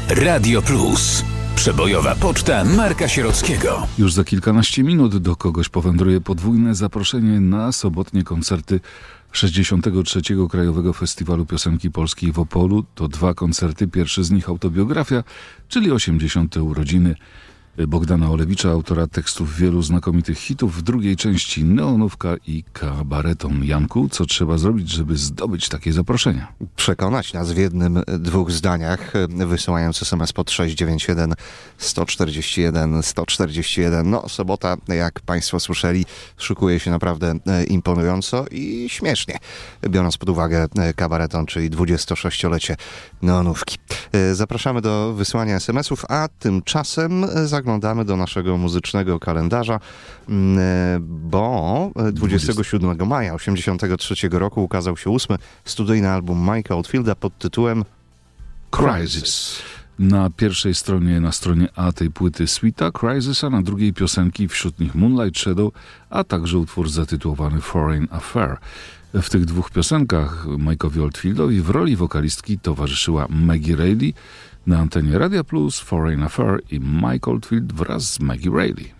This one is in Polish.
Radio Plus. Przebojowa poczta Marka Sierockiego. Już za kilkanaście minut do kogoś powędruje podwójne zaproszenie na sobotnie koncerty 63. Krajowego Festiwalu Piosenki Polskiej w Opolu. To 2 koncerty, pierwszy z nich autobiografia, czyli 80. urodziny Bogdana Olewicza, autora tekstów wielu znakomitych hitów. W drugiej części neonówka i kabareton. Janku, co trzeba zrobić, żeby zdobyć takie zaproszenia? Przekonać nas w jednym, 2 zdaniach, wysyłając SMS pod 691 141 141. No, sobota, jak Państwo słyszeli, szykuje się naprawdę imponująco i śmiesznie, biorąc pod uwagę kabareton, czyli 26-lecie neonówki. Zapraszamy do wysyłania SMS-ów, a tymczasem zaglądamy do naszego muzycznego kalendarza, bo 27 maja 1983 roku ukazał się 8. studyjny album Mike'a Oldfielda pod tytułem Crisis. Na pierwszej stronie, na stronie A tej płyty Sweeta, Crisis, a na drugiej piosenki, wśród nich Moonlight Shadow, a także utwór zatytułowany Foreign Affair. W tych 2 piosenkach Mike'owi Oldfieldowi w roli wokalistki towarzyszyła Maggie Reilly. Na antenie Radia Plus, Foreign Affair i Mike Oldfield wraz z Maggie Reilly.